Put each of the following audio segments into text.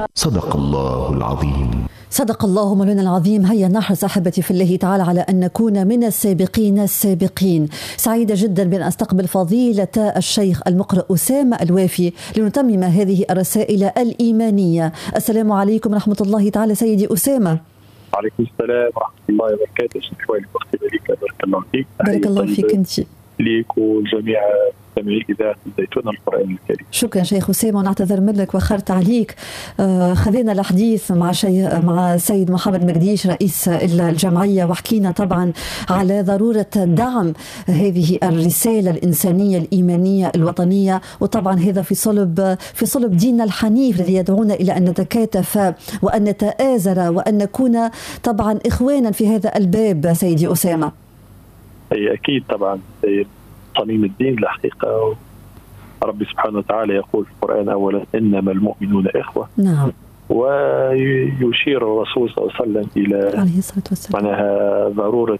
صدق الله العظيم. صدق الله مولانا العظيم. هيا نحرص أحبتي في الله تعالى على أن نكون من السابقين السابقين. سعيدة جدا بأن أستقبل فضيلة الشيخ المقرئ أسامة الوافي لنتمم هذه الرسائل الإيمانية. السلام عليكم ورحمة الله تعالى سيدي أسامة. وعليكم السلام ورحمة الله وبركاته. شكرا لك. بارك الله فيك. بارك الله فيك أنت. ليك وجميع مستمعي إذاعة الزيتون القرآن الكريم. شكرا شيخ أسامة ونعتذر منك وأخرت عليك. خذينا الحديث مع السيد محمد مقديش رئيس الجمعية، وحكينا طبعا على ضرورة دعم هذه الرسالة الإنسانية الإيمانية الوطنية، وطبعا هذا في صلب ديننا الحنيف الذي يدعونا إلى أن نتكاتف وأن نتآزر وأن نكون طبعا إخوانا في هذا الباب سيدي أسامة. أي أكيد طبعا صميم الدين الحقيقة. ربي سبحانه وتعالى يقول في القرآن أولا إنما المؤمنون إخوة. نعم. ويشير الرسول صلى الله عليه وسلم إلى عليه الصلاة والسلام معناها ضرورة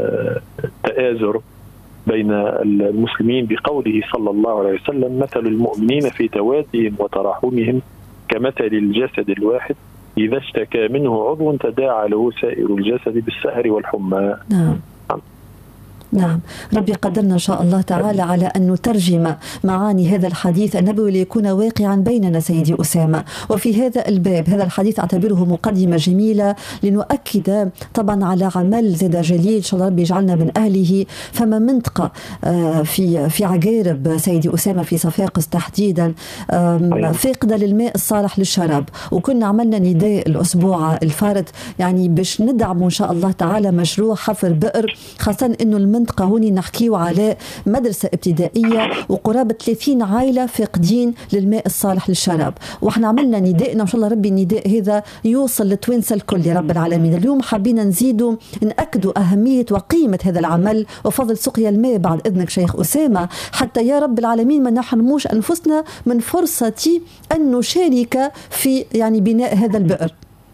التآزر بين المسلمين بقوله صلى الله عليه وسلم مثل المؤمنين في توادهم وتراحمهم كمثل الجسد الواحد إذا اشتكى منه عضو تداعى له سائر الجسد بالسهر والحمى. نعم. نعم. ربي قدرنا إن شاء الله تعالى على أن نترجم معاني هذا الحديث النبوي ليكون واقعا بيننا سيدي أسامة. وفي هذا الباب هذا الحديث أعتبره مقدمة جميلة لنؤكد طبعا على عمل زاد جليل إن شاء الله ربي يجعلنا من أهله. فما منطقة في عقارب سيدي أسامة في صفاقس تحديدا فاقدة للماء الصالح للشراب، وكنا عملنا نداء الأسبوع الفارط يعني باش ندعم إن شاء الله تعالى مشروع حفر بئر، خاصة إنه المنطقة هوني نحكيو على مدرسة ابتدائية وقرابة 30 عائلة فاقدين للماء الصالح للشراب، واحنا عملنا نداءنا وإن شاء الله ربي النداء هذا يوصل للتوانسة الكل يا رب العالمين. اليوم حابين نزيدوا نأكدوا أهمية وقيمة هذا العمل وفضل سقيا الماء بعد إذنك شيخ أسامة، حتى يا رب العالمين ما نحرموش أنفسنا من فرصة أن نشارك في يعني بناء هذا البئر.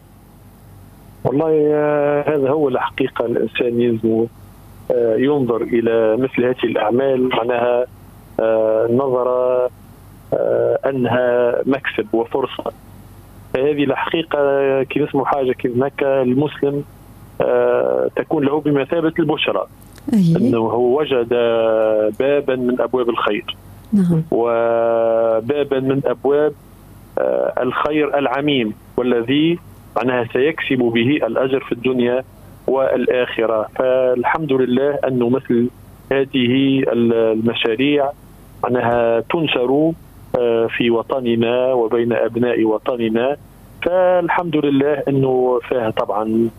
والله هذا هو الحقيقة. الإنسان يلزم ينظر إلى مثل هذه الأعمال معناها نظر أنها مكسب وفرصة. هذه الحقيقة كي نسمو حاجة كذلك المسلم تكون له بمثابة البشرى. أنه هو وجد بابا من أبواب الخير. نعم. وبابا من أبواب الخير العميم والذي معناها سيكسب به الأجر في الدنيا والآخرة. فالحمد لله أنه مثل هذه المشاريع أنها تنشر في وطننا وبين أبناء وطننا. فالحمد لله أنه فيها طبعا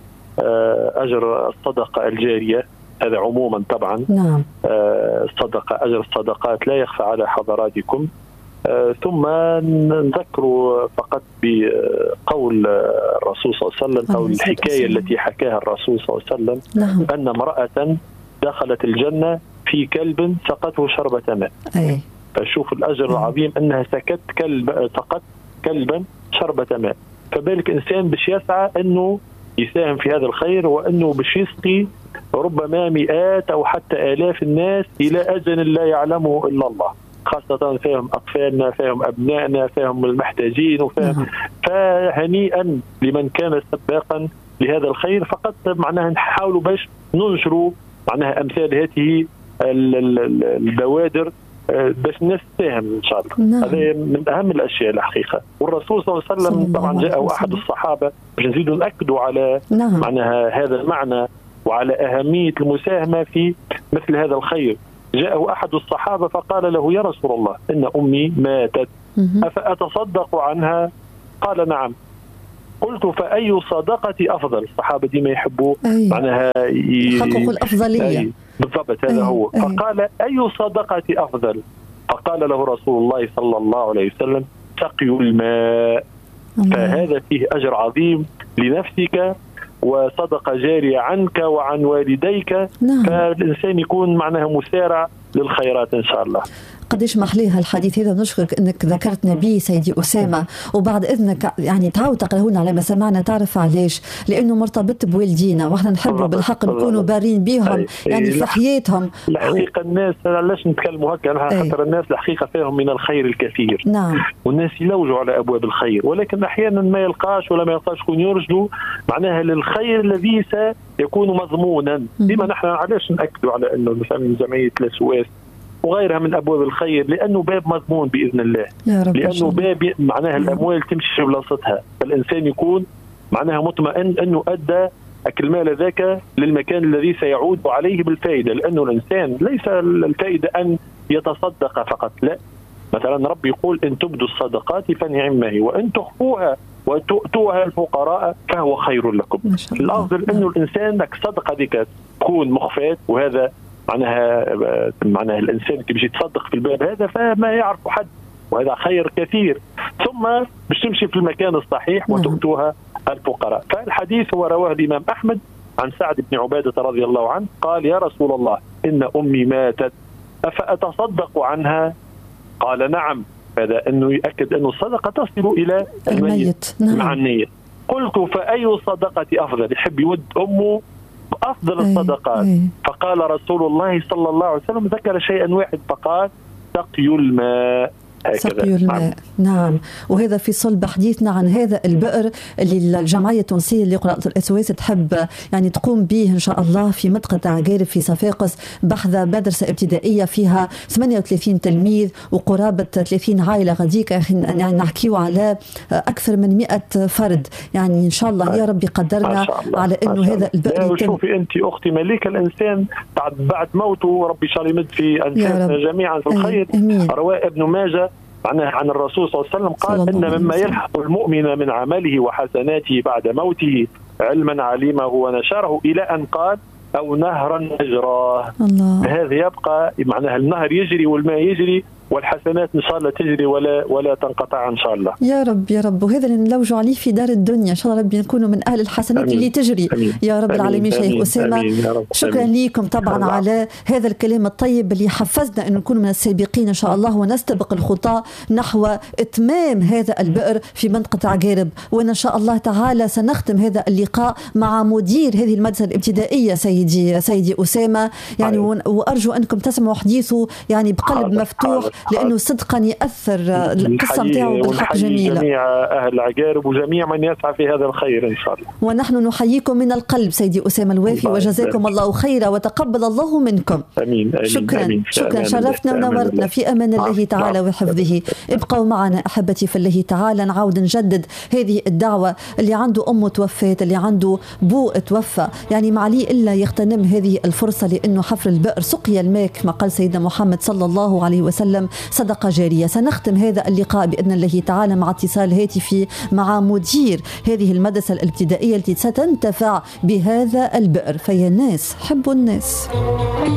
أجر الصدقة الجارية، هذا عموما طبعا. نعم. الصدقة أجر الصدقات لا يخفى على حضراتكم. ثم نذكر فقط بقول الرسول صلى الله عليه وسلم أو الحكاية التي حكاها الرسول صلى الله عليه وسلم. نعم. أن امرأة دخلت الجنة في كلب سقته شربة ماء. فشوف الأجر العظيم أنها سقت كلبا شربة ماء. فبالك إنسان باش يسعى أنه يساهم في هذا الخير وأنه باش يسقي ربما مئات أو حتى آلاف الناس إلى أجل لا يعلمه إلا الله، خاصة فيهم أطفالنا، فيهم أبنائنا، فيهم المحتاجين، وفيهم. فهنيئا لمن كان سباقا لهذا الخير. فقط معناها نحاولوا باش ننشروا معناها أمثال هذه البوادر باش الناس تساهم إن شاء الله. هذا من أهم الأشياء الحقيقة. والرسول صلى الله عليه وسلم طبعا جاء أحد الصحابة باش نزيدوا نأكدوا على معناها هذا المعنى وعلى أهمية المساهمة في مثل هذا الخير. جاءه أحد الصحابة فقال له يا رسول الله إن أمي ماتت أفأتصدق عنها؟ قال نعم. قلت فأي صدقة أفضل؟ الصحابة دي ما يحبوا معناها يحققوا الأفضلية. بالضبط هذا هو. فقال أي صدقة أفضل؟ فقال له رسول الله صلى الله عليه وسلم سقي الماء. فهذا فيه أجر عظيم لنفسك وصدقة جارية عنك وعن والديك. فالإنسان يكون معناها مسارع للخيرات إن شاء الله. قديش محليها الحديث هذا. نشكرك انك ذكرتنا به سيدي أسامة، وبعد اذنك يعني تعاود تقرأه على ما سمعنا. تعرف علاش؟ لانه مرتبط بوالدينا، واحنا نحبوا بالحق نكونوا بارين بهم يعني في حياتهم. الحقيقة الناس علاش نتكلموا هكا؟ خاطر الناس الحقيقة فيهم من الخير الكثير. نعم. والناس يلوجوا على ابواب الخير، ولكن احيانا ما يلقاش ولا ما يلقاش شكون يرشدوا معناها للخير الذي سيكون مضمونا. ديما نحن علاش ناكدوا على انه مثلا جمعية الأسواس وغيرها من ابواب الخير؟ لانه باب مضمون باذن الله، لانه باب معناها الاموال تمشي في بلاصتها، فالانسان يكون معناها مطمئن انه ادى المال ذاك للمكان الذي سيعود عليه بالفائده. لانه الانسان ليس الفائده ان يتصدق فقط، لا، مثلا رب يقول ان تبدوا الصدقات فنعم هي وان تخفوها وتؤتوها الفقراء فهو خير لكم. الافضل انه الانسان الصدقه ذيك تكون مخفاة، وهذا معناها الانسان كي بيجي يتصدق في الباب هذا فما يعرف حد، وهذا خير كثير. ثم باش تمشي في المكان الصحيح وتؤتوها الفقراء. فالحديث هو رواه الامام احمد عن سعد بن عبادة رضي الله عنه قال: يا رسول الله ان امي ماتت افاتصدق عنها؟ قال: نعم. هذا انه يؤكد انه الصدقه تصل الى الميت مع النية. قلت: فاي الصدقه افضل؟ يحب يود امه افضل الصدقات. فقال رسول الله صلى الله عليه وسلم ذكر شيئا واحد فقال: سقي الماء. سقي الماء. نعم. وهذا في صلب حديثنا عن هذا البئر اللي الجمعية التونسية لقراءة الأسواس تحب يعني تقوم به إن شاء الله في منطقة عقارب في صفاقس، بحذا مدرسة ابتدائية فيها 38 تلميذ وقرابة 30 عائلة غاديك، يعني نحكيو على أكثر من 100 فرد. يعني إن شاء الله يا رب قدرنا على إنه هذا البئر يتم. شوفي أنت أختي مليكة، الإنسان بعد موته ربي إن شاء الله يمد في أنفاسنا جميعا في الخير. رواه ابن ماجه عن الرسول صلى الله عليه وسلم قال: إن مما يلحق المؤمن من عمله وحسناته بعد موته علما علمه ونشره، إلى أن قال: أو نهرا أجراه. هذا يبقى معناها النهر يجري والماء يجري والحسنات إن شاء الله تجري ولا تنقطع إن شاء الله. يا رب يا رب. وهذا اللي نلوجوا عليه في دار الدنيا إن شاء الله، ربي نكونوا من أهل الحسنات أمين. اللي تجري أمين. يا رب العالمين. شيخ أسامة شكرا لكم طبعا على هذا الكلام الطيب اللي حفزنا أن نكون من السابقين إن شاء الله، ونستبق الخطى نحو إتمام هذا البئر في منطقة عقارب. وإن شاء الله تعالى سنختم هذا اللقاء مع مدير هذه المدرسة الابتدائية سيدي أسامة، يعني وأرجو أنكم تسمعوا حديثه يعني بقلب مفتوح، لأنه صدقا يأثر القصة نتاعو بالحق جميلة. جميع أهل عقارب وجميع من يسعى في هذا الخير إن شاء الله. ونحن نحييكم من القلب سيدي أسامة الوافي، وجزاكم الله خيرا وتقبل الله منكم. أمين. شكرا أمين. شكرا. شرفتنا ونورتنا في أمان الله تعالى وحفظه. ابقوا معنا أحبتي في الله تعالى، نعاود نجدد هذه الدعوة. اللي عنده أمه توفت، اللي عنده بو توفى، يعني ما عليه إلا يغتنم هذه الفرصة، لأنه حفر البئر سقي الماء كما قال سيدنا محمد صلى الله عليه وسلم صدقة جارية. سنختم هذا اللقاء بإذن الله تعالى مع اتصال هاتفي مع مدير هذه المدرسة الابتدائية التي ستنتفع بهذا البئر. فيا الناس حبوا الناس.